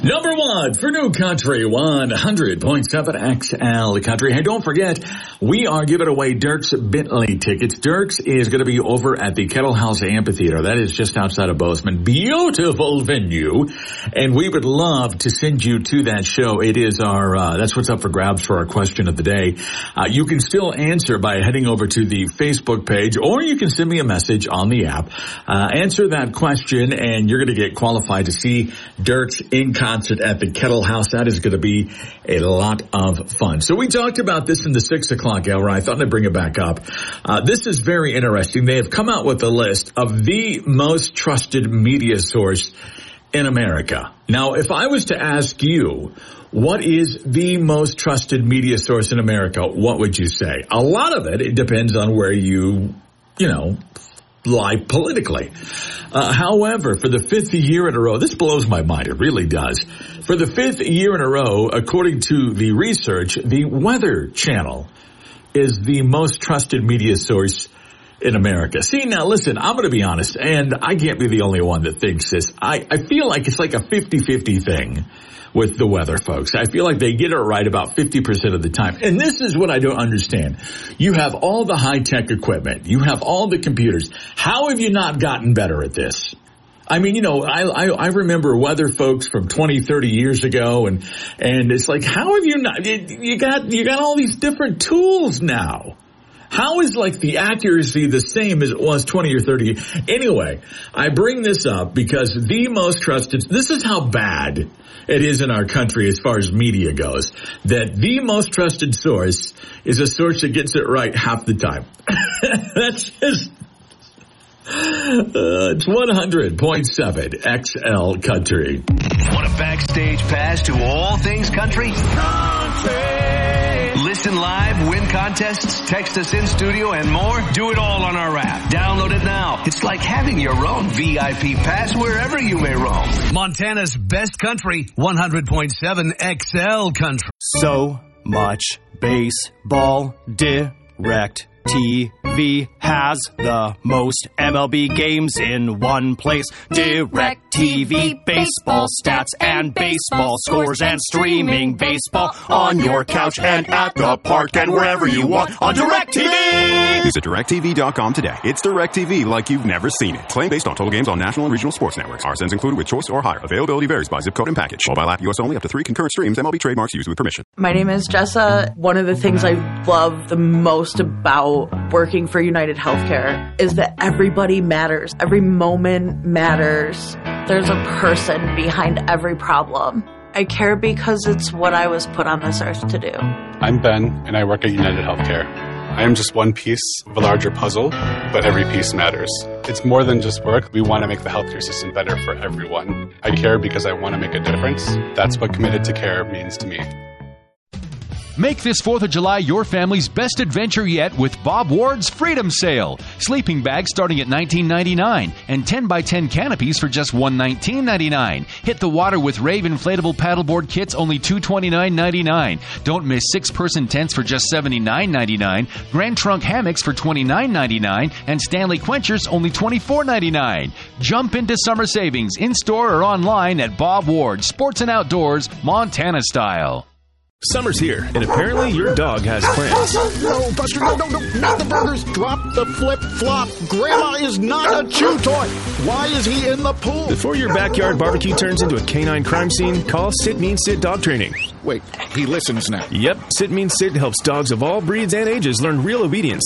Number one for New Country 100.7 XL Country. Hey, don't forget, we are giving away Dierks Bentley tickets. Dierks is going to be over at the Kettle House Amphitheater. That is just outside of Bozeman. Beautiful venue. And we would love to send you to that show. It is our, that's what's up for grabs for our question of the day. You can still answer by heading over to the Facebook page, or you can send me a message on the app. Answer that question, and you're going to get qualified to see Dierks in concert at the Kettle House. That is going to be a lot of fun. So we talked about this in the 6 o'clock hour. I thought I'd bring it back up. This is very interesting. They have come out with a list of the most trusted media source in America. Now, if I was to ask you, what is the most trusted media source in America, what would you say? A lot of it depends on where you lie politically. However, for the fifth year in a row, this blows my mind. It really does. For the fifth year in a row, according to the research, the Weather Channel is the most trusted media source in America. See, now listen, I'm going to be honest, and I can't be the only one that thinks this. I feel like it's like a 50-50 thing with the weather folks. I feel like they get it right about 50% of the time. And this is what I don't understand. You have all the high-tech equipment. You have all the computers. How have you not gotten better at this? I mean, I remember weather folks from 20, 30 years ago, and it's like, how have you not, you got all these different tools now. How is, like, the accuracy the same as it was 20 or 30? Anyway, I bring this up because the most trusted, this is how bad it is in our country as far as media goes, that the most trusted source is a source that gets it right half the time. That's just, it's 100.7 XL Country. Want a backstage pass to all things country? Listen live, win contests, text us in studio, and more? Do it all on our app. Download it now. It's like having your own VIP pass wherever you may roam. Montana's best country, 100.7 XL Country. So much baseball. Direct TV has the most MLB games in one place. Direct TV, baseball stats and baseball scores and streaming baseball on your couch and at the park and wherever you want on Direct TV. Visit DirecTV.com today. It's Direct TV like you've never seen it. Claim based on total games on national and regional sports networks. RSNs included with choice or higher. Availability varies by zip code and package. Mobile app US only, up to 3 concurrent streams. MLB trademarks used with permission. My name is Jessa. One of the things I love the most about working for United Healthcare is that everybody matters. Every moment matters. There's a person behind every problem. I care because it's what I was put on this earth to do. I'm Ben, and I work at United Healthcare. I am just one piece of a larger puzzle, but every piece matters. It's more than just work. We want to make the healthcare system better for everyone. I care because I want to make a difference. That's what committed to care means to me. Make this 4th of July your family's best adventure yet with Bob Ward's Freedom Sale. Sleeping bags starting at $19.99 and 10x10 canopies for just $119.99. Hit the water with Rave inflatable paddleboard kits only $229.99. Don't miss 6-person tents for just $79.99. Grand Trunk hammocks for $29.99 and Stanley Quenchers only $24.99. Jump into summer savings in-store or online at Bob Ward Sports and Outdoors, Montana style. Summer's here, and apparently your dog has plans. No, Buster, no, not the burgers. Drop the flip-flop. Grandma is not a chew toy. Why is he in the pool? Before your backyard barbecue turns into a canine crime scene, call Sit Means Sit Dog Training. Wait, he listens now. Yep, Sit Means Sit helps dogs of all breeds and ages learn real obedience